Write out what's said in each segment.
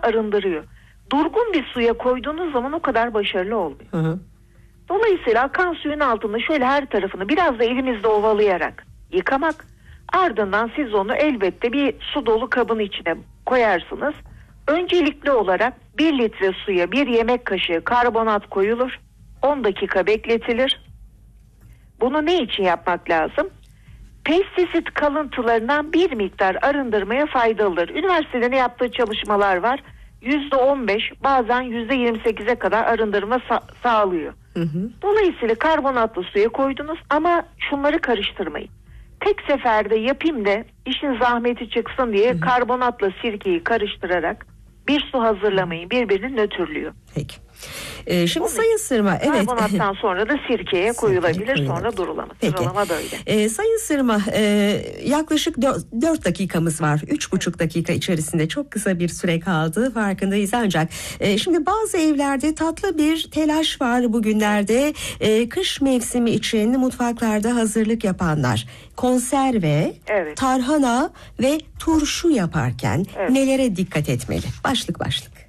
arındırıyor. Durgun bir suya koyduğunuz zaman o kadar başarılı olmuyor. Hı hı. Dolayısıyla akan suyun altında şöyle her tarafını biraz da elimizle ovalayarak yıkamak. Ardından siz onu elbette bir su dolu kabın içine koyarsınız. Öncelikli olarak 1 litre suya 1 yemek kaşığı karbonat koyulur. 10 dakika bekletilir. Bunu ne için yapmak lazım? Pestisit kalıntılarından bir miktar arındırmaya faydalıdır. Üniversitede yaptığı çalışmalar var. %15 bazen %28'e kadar arındırma sağlıyor. Hı hı. Dolayısıyla karbonatlı suya koydunuz ama şunları karıştırmayın. Tek seferde yapayım da işin zahmeti çıksın diye karbonatla sirkeyi karıştırarak bir su hazırlamayın. Birbirini nötrlüyor. Peki. Şimdi Sayın Sırma, evet. Karbonattan sonra da sirkeye koyulabilir, sonra durulama. Sıralama böyle. Sayın Sırma, yaklaşık 4 dakikamız var. 3,5 dakika içerisinde çok kısa bir süre kaldı, farkındayız ancak. Şimdi bazı evlerde tatlı bir telaş var bugünlerde. Kış mevsimi için mutfaklarda hazırlık yapanlar konserve, evet, tarhana ve turşu yaparken nelere dikkat etmeli? Başlık.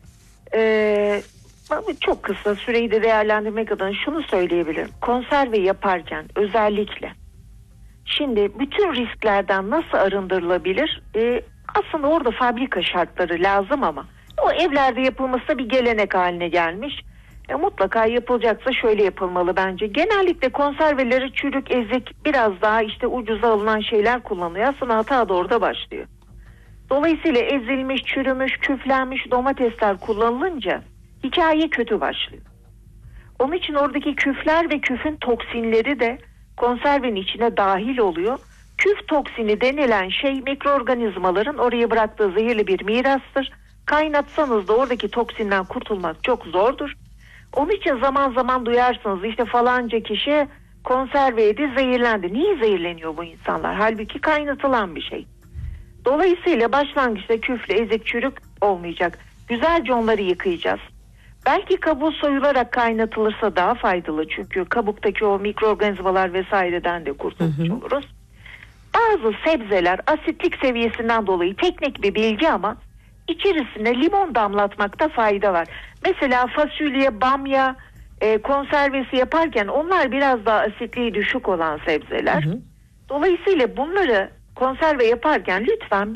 Çok kısa süreyi de değerlendirmek adına şunu söyleyebilirim. Konserve yaparken özellikle şimdi bütün risklerden nasıl arındırılabilir? Aslında orada fabrika şartları lazım ama o evlerde yapılması da bir gelenek haline gelmiş. Mutlaka yapılacaksa şöyle yapılmalı bence. Genellikle konserveleri çürük, ezik, biraz daha işte ucuza alınan şeyler kullanılıyor. Aslında hata da orada başlıyor. Dolayısıyla ezilmiş, çürümüş, küflenmiş domatesler kullanılınca hikaye kötü başlıyor. Onun için oradaki küfler ve küfün toksinleri de konservenin içine dahil oluyor. Küf toksini denilen şey mikroorganizmaların oraya bıraktığı zehirli bir mirastır. Kaynatsanız da oradaki toksinden kurtulmak çok zordur. Onun için zaman zaman duyarsınız işte falanca kişi konserve yedi, zehirlendi. Niye zehirleniyor bu insanlar? Halbuki kaynatılan bir şey. Dolayısıyla başlangıçta küflü, ezik, çürük olmayacak. Güzelce onları yıkayacağız. Belki kabuğu soyularak kaynatılırsa daha faydalı. Çünkü kabuktaki o mikroorganizmalar vesaireden de kurtulmuş oluruz. Bazı sebzeler asitlik seviyesinden dolayı teknik bir bilgi ama içerisine limon damlatmakta fayda var. Mesela fasulye, bamya konservesi yaparken onlar biraz daha asitliği düşük olan sebzeler. Dolayısıyla bunları konserve yaparken lütfen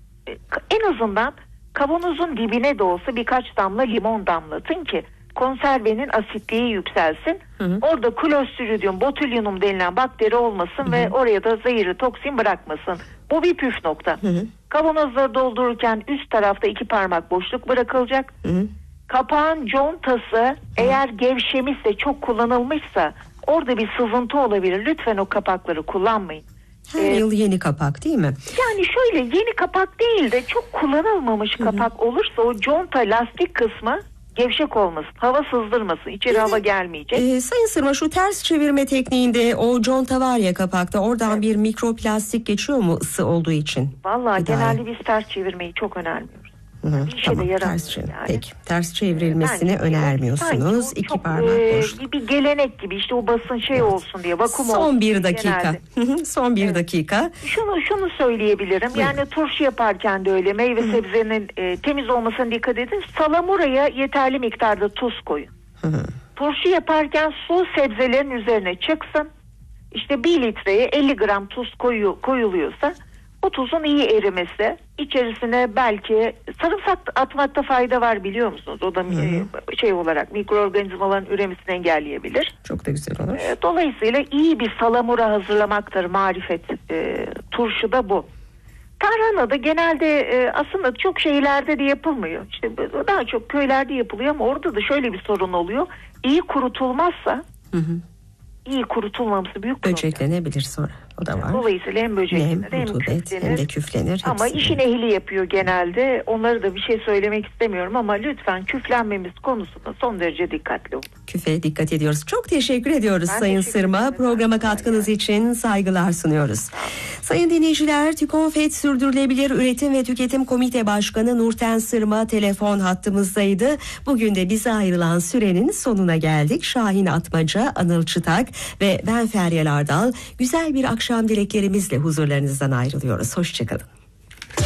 en azından kavanozun dibine de olsa birkaç damla limon damlatın ki konservenin asitliği yükselsin. Orada Clostridium botulinum denilen bakteri olmasın ve oraya da zehirli toksin bırakmasın. Bu bir püf nokta. Kavanozları doldururken üst tarafta 2 parmak boşluk bırakılacak. Kapağın contası eğer gevşemişse, çok kullanılmışsa orada bir sızıntı olabilir. Lütfen o kapakları kullanmayın. Her yıl yeni kapak değil mi? Yani şöyle yeni kapak değil de çok kullanılmamış kapak olursa o conta lastik kısmı gevşek olmasın, hava sızdırmasın, içeri hava gelmeyecek. Sayın Sırma, şu ters çevirme tekniğinde o conta var ya kapakta, oradan bir mikroplastik geçiyor mu ısı olduğu için? Vallahi genelde biz ters çevirmeyi çok önermiyoruz. Bir şey de yaramıyor yani. Peki, ters çevrilmesini önermiyorsunuz. 2 parmak boşluk. Bir gelenek gibi işte o basın olsun diye, vakum olsun. Son 1 dakika. Son 1 dakika. Şunu söyleyebilirim. Yani turşu yaparken de öyle, meyve sebzenin temiz olmasına dikkat edin. Salamuraya yeterli miktarda tuz koyun. Turşu yaparken su sebzelerin üzerine çıksın. İşte 1 litreye 50 gram tuz koyuluyorsa o tuzun iyi erimesi, içerisine belki sarımsak atmakta fayda var, biliyor musunuz? O da olarak mikroorganizmaların üremesini engelleyebilir. Çok da güzel olur. Dolayısıyla iyi bir salamura hazırlamaktır marifet. Turşuda bu. Tarhana da genelde aslında çok şehirlerde de yapılmıyor. İşte daha çok köylerde yapılıyor ama orada da şöyle bir sorun oluyor. İyi kurutulmazsa iyi kurutulmaması büyük problem. Böceklenebilir sonra. O da var. Dolayısıyla hem böceklenir hem de küflenir. Ama işin ehli yapıyor genelde. Onları da bir şey söylemek istemiyorum ama lütfen küflenmemiz konusunda son derece dikkatli olun. Küfe dikkat ediyoruz. Çok teşekkür ediyoruz Sayın Sırma. Programa katkınız için saygılar sunuyoruz. Sayın dinleyiciler, TÜKONFET Sürdürülebilir Üretim ve Tüketim Komite Başkanı Nurten Sırma telefon hattımızdaydı. Bugün de bize ayrılan sürenin sonuna geldik. Şahin Atmaca, Anıl Çıtak ve ben Feryal Ardal güzel bir akşam dileklerimizle huzurlarınızdan ayrılıyoruz. Hoşçakalın.